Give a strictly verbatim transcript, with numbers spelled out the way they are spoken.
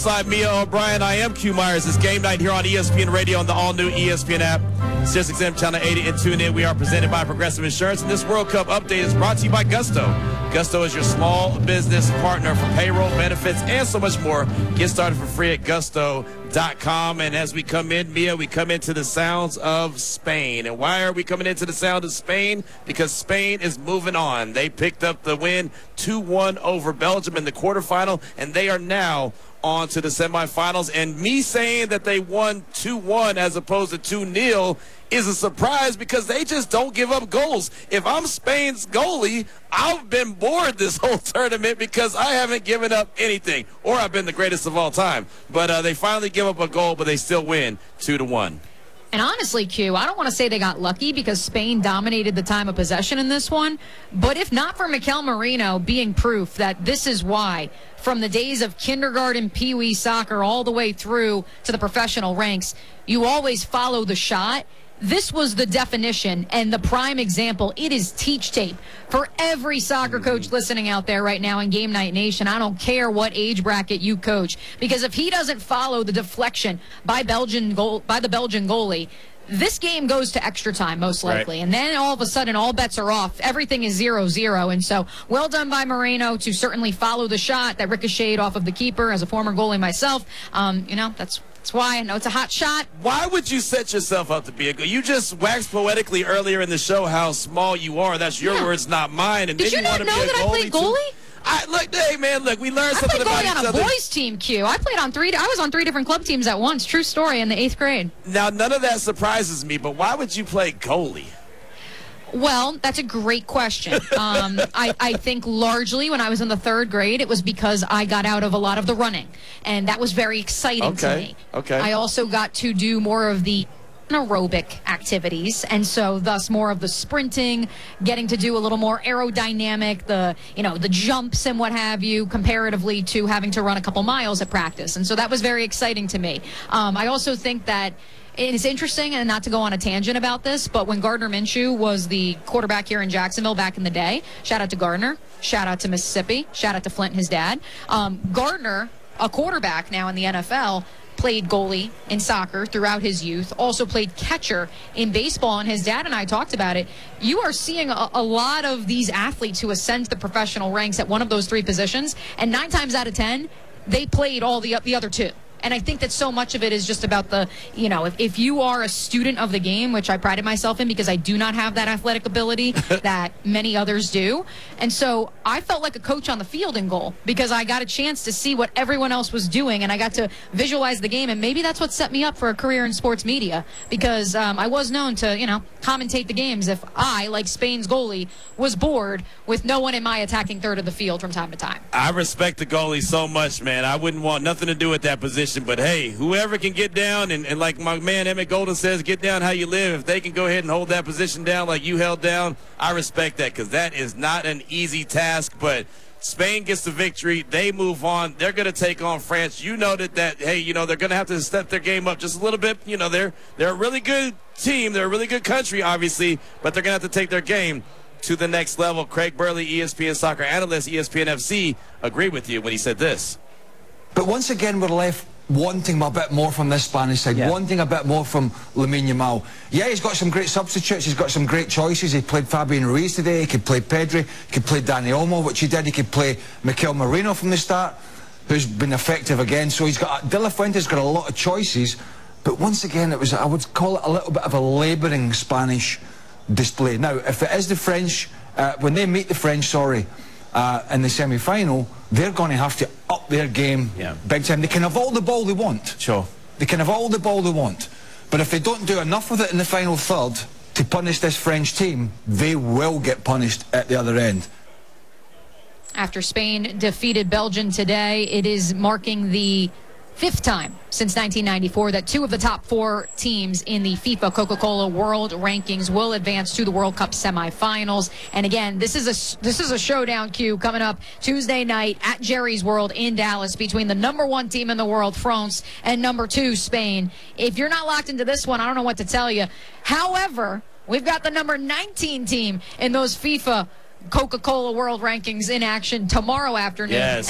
alongside Mia O'Brien, I am Q Myers. It's game night here on E S P N Radio on the all-new E S P N app. SiriusXM Channel eighty and tune in. We are presented by Progressive Insurance, and this World Cup update is brought to you by Gusto. Gusto is your small business partner for payroll, benefits, and so much more. Get started for free at gusto dot com. And as we come in, Mia, we come into the sounds of Spain. And why are we coming into the sound of Spain? Because Spain is moving on. They picked up the win two one over Belgium in the quarterfinal, and they are now on to the semifinals. And me saying that they won two one as opposed to two nil is a surprise because they just don't give up goals. If I'm Spain's goalie, I've been bored this whole tournament because I haven't given up anything, or I've been the greatest of all time. But uh, they finally give up a goal, but they still win two to one. And honestly, Q, I don't want to say they got lucky because Spain dominated the time of possession in this one. But if not for Mikel Merino being proof that this is why, from the days of kindergarten pee-wee soccer all the way through to the professional ranks, you always follow the shot. This was the definition and the prime example. It is teach tape for every soccer coach listening out there right now in Game Night Nation. I don't care what age bracket you coach, because if he doesn't follow the deflection by Belgian goal by the Belgian goalie, this game goes to extra time, most likely. Right. And then all of a sudden, all bets are off. Everything is zero zero. And so, well done by Moreno to certainly follow the shot that ricocheted off of the keeper. As a former goalie myself, um, you know, that's that's why I know it's a hot shot. Why would you set yourself up to be a goalie? You just waxed poetically earlier in the show how small you are. That's your yeah. words, not mine. And Did then you, you not want to know be a that goalie I played goalie? Too? I, look, hey, man, look, we learned I something played about goalie each on a other. boys team, Q. I played on three. I was on three different club teams at once. True story, in the eighth grade. Now, none of that surprises me, but why would you play goalie? Well, that's a great question. Um, I, I think largely when I was in the third grade, it was because I got out of a lot of the running, and that was very exciting okay. to me. Okay. I also got to do more of the aerobic activities, and so thus more of the sprinting, getting to do a little more aerodynamic, the you know the jumps and what have you, comparatively to having to run a couple miles at practice. And so that was very exciting to me. Um, I also think that it's interesting, and not to go on a tangent about this, but when Gardner Minshew was the quarterback here in Jacksonville back in the day, shout out to Gardner, shout out to Mississippi, shout out to Flint, his dad. Um, Gardner, a quarterback now in the N F L, played goalie in soccer throughout his youth, also played catcher in baseball, and his dad and I talked about it. You are seeing a, a lot of these athletes who ascend to the professional ranks at one of those three positions, and nine times out of ten, they played all the, the other two. And I think that so much of it is just about the, you know, if, if you are a student of the game, which I prided myself in because I do not have that athletic ability that many others do. And so I felt like a coach on the field in goal because I got a chance to see what everyone else was doing, and I got to visualize the game. And maybe that's what set me up for a career in sports media, because um, I was known to, you know, commentate the games if I, like Spain's goalie, was bored with no one in my attacking third of the field from time to time. I respect the goalie so much, man. I wouldn't want nothing to do with that position. But, hey, whoever can get down, and, and like my man Emmett Golden says, get down how you live. If they can go ahead and hold that position down like you held down, I respect that, because that is not an easy task. But Spain gets the victory. They move on. They're going to take on France. You noted that, hey, you know, they're going to have to step their game up just a little bit. You know, they're, they're a really good team. They're a really good country, obviously, but they're going to have to take their game to the next level. Craig Burley, E S P N soccer analyst, E S P N F C, agreed with you when he said this. But once again, we're left wanting a bit more from this Spanish side, yeah. wanting a bit more from Lamine Yamal. Yeah, he's got some great substitutes, he's got some great choices. He played Fabian Ruiz today, he could play Pedri, he could play Dani Olmo, which he did. He could play Mikel Merino from the start, who's been effective again. So he's got, De La Fuente's got a lot of choices, but once again, it was, I would call it a little bit of a labouring Spanish display. Now, if it is the French, uh, when they meet the French, sorry, Uh, in the semi-final, they're going to have to up their game yeah. big time. They can have all the ball they want. Sure. They can have all the ball they want. But if they don't do enough with it in the final third to punish this French team, they will get punished at the other end. After Spain defeated Belgium today, it is marking the fifth time since nineteen ninety-four that two of the top four teams in the FIFA Coca-Cola World Rankings will advance to the World Cup semifinals. And again, this is a this is a showdown, Q, coming up Tuesday night at Jerry's World in Dallas between the number one team in the world, France, and number two, Spain. If you're not locked into this one, I don't know what to tell you. However, we've got the number nineteen team in those FIFA Coca-Cola World Rankings in action tomorrow afternoon. Yes.